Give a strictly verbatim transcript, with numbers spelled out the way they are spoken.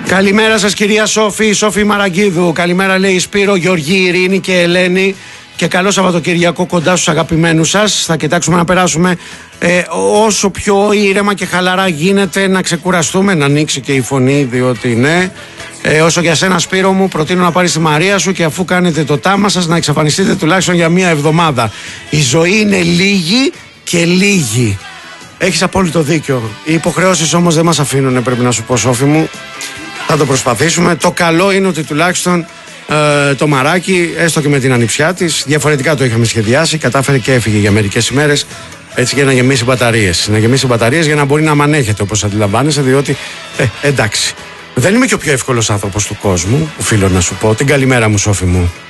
Καλημέρα σας κυρία Σόφη, Σόφη Μαραγκίδου. Καλημέρα λέει Σπύρο, Γεωργή, Ειρήνη και Ελένη. Και καλό Σαββατοκυριακό κοντά στους αγαπημένους σας. Θα κοιτάξουμε να περάσουμε ε, όσο πιο ήρεμα και χαλαρά γίνεται, να ξεκουραστούμε, να ανοίξει και η φωνή, διότι ναι. Ε, όσο για σένα Σπύρο μου, προτείνω να πάρεις τη Μαρία σου και αφού κάνετε το τάμα σας να εξαφανιστείτε τουλάχιστον για μία εβδομάδα. Η ζωή είναι λίγη και λίγη. Έχεις απόλυτο δίκιο. Οι υποχρεώσεις όμως δεν μας αφήνουν, πρέπει να σου πω Σόφη μου. Θα το προσπαθήσουμε. Το καλό είναι ότι τουλάχιστον ε, το μαράκι, έστω και με την ανιψιά της, διαφορετικά το είχαμε σχεδιάσει, κατάφερε και έφυγε για μερικές ημέρες, έτσι για να γεμίσει μπαταρίες. Να γεμίσει μπαταρίες για να μπορεί να μανέχεται, όπως αντιλαμβάνεσαι, διότι ε, εντάξει. Δεν είμαι και ο πιο εύκολος άνθρωπος του κόσμου, οφείλω να σου πω. Την καλημέρα μου Σόφη μου.